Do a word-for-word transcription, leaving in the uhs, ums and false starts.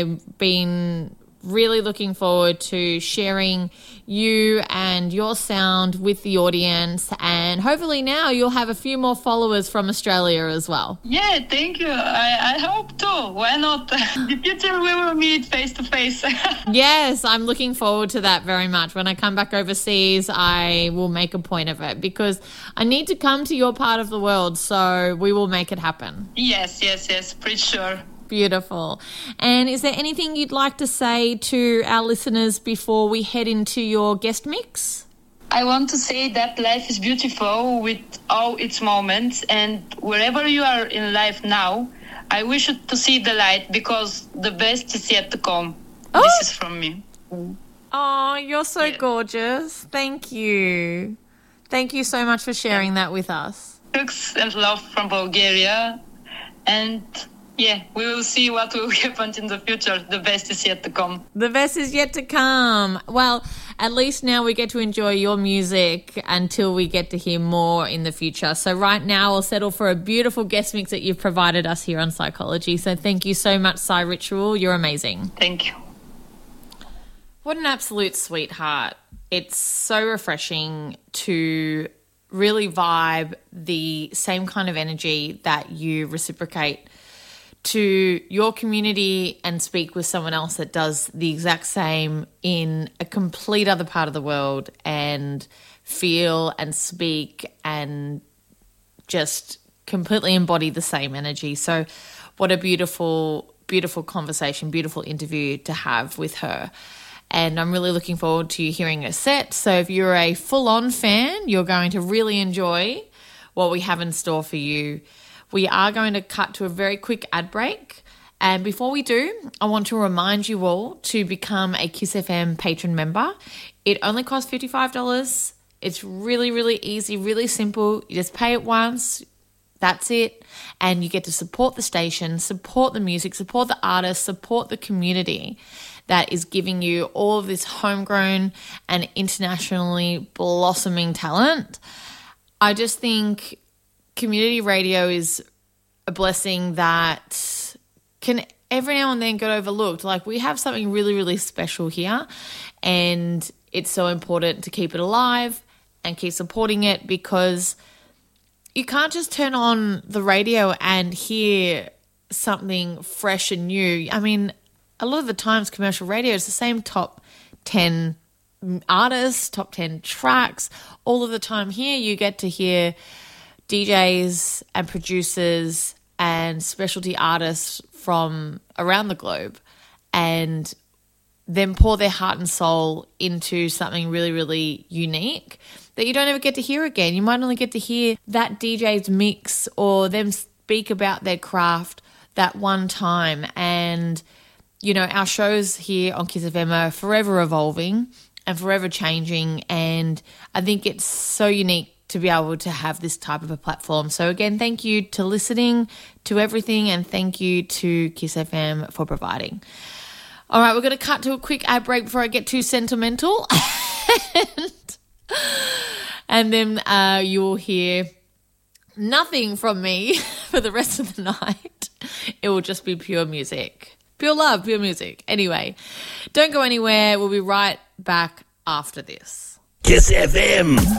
I've been really looking forward to sharing you and your sound with the audience, and hopefully now you'll have a few more followers from Australia as well. Yeah, thank you. I, I hope too. Why not? In the future we will meet face to face. Yes, I'm looking forward to that very much. When I come back overseas, I will make a point of it because I need to come to your part of the world, so we will make it happen. Yes, yes, yes, pretty sure. Beautiful. And is there anything you'd like to say to our listeners before we head into your guest mix? I want to say that life is beautiful with all its moments, and wherever you are in life now, I wish you to see the light because the best is yet to come. Oh. This is from me. Oh, you're so yeah. gorgeous. Thank you. Thank you so much for sharing that with us. Hugs and love from Bulgaria, and yeah, we will see what will happen in the future. The best is yet to come. The best is yet to come. Well, at least now we get to enjoy your music until we get to hear more in the future. So right now we'll settle for a beautiful guest mix that you've provided us here on Psychology. So thank you so much, Psy Ritual. You're amazing. Thank you. What an absolute sweetheart. It's so refreshing to really vibe the same kind of energy that you reciprocate to your community and speak with someone else that does the exact same in a complete other part of the world and feel and speak and just completely embody the same energy. So what a beautiful, beautiful conversation, beautiful interview to have with her. And I'm really looking forward to hearing her set. So if you're a full-on fan, you're going to really enjoy what we have in store for you. We are going to cut to a very quick ad break. And before we do, I want to remind you all to become a Kiss F M patron member. It only costs fifty-five dollars. It's really, really easy, really simple. You just pay it once. That's it. And you get to support the station, support the music, support the artists, support the community that is giving you all of this homegrown and internationally blossoming talent. I just think community radio is a blessing that can every now and then get overlooked. Like, we have something really, really special here, and it's so important to keep it alive and keep supporting it, because you can't just turn on the radio and hear something fresh and new. I mean, a lot of the times commercial radio is the same top ten artists, top ten tracks. All of the time here you get to hear D Js and producers and specialty artists from around the globe and then pour their heart and soul into something really, really unique that you don't ever get to hear again. You might only get to hear that D J's mix or them speak about their craft that one time. And, you know, our shows here on Kiss F M are forever evolving and forever changing, and I think it's so unique to be able to have this type of a platform. So again, thank you to listening to everything, and thank you to Kiss F M for providing. All right, we're going to cut to a quick ad break before I get too sentimental. and, and then uh, you will hear nothing from me for the rest of the night. It will just be pure music. Pure love, pure music. Anyway, don't go anywhere. We'll be right back after this. Kiss F M.